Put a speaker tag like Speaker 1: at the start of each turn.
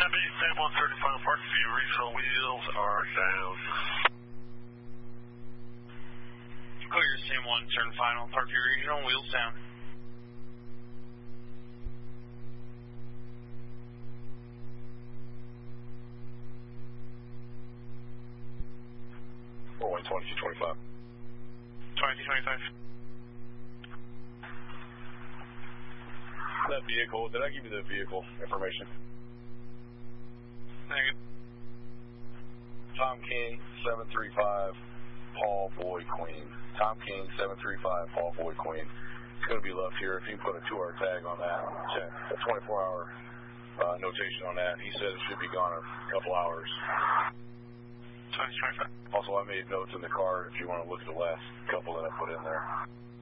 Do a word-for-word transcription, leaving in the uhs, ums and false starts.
Speaker 1: That means Sam one thirty-five Parkview Regional wheels are down.
Speaker 2: Clear Sam one, turn final, Parkview Regional, wheels down.
Speaker 3: four one twenty-two twenty-five.
Speaker 2: twenty-two twenty-five.
Speaker 3: That vehicle, did I give you the vehicle information?
Speaker 2: Negative.
Speaker 3: Tom King, seven three five, Paul Boyd Queen. Tom King, seven three five, Paul Boyd Queen. It's going to be left here. If you can put a two-hour tag on that, a twenty-four hour uh, notation on that. He said it should be gone in a couple hours.
Speaker 2: twenty-two twenty-five.
Speaker 3: Also, I made notes in the car if you want to look at the last couple that I put in there.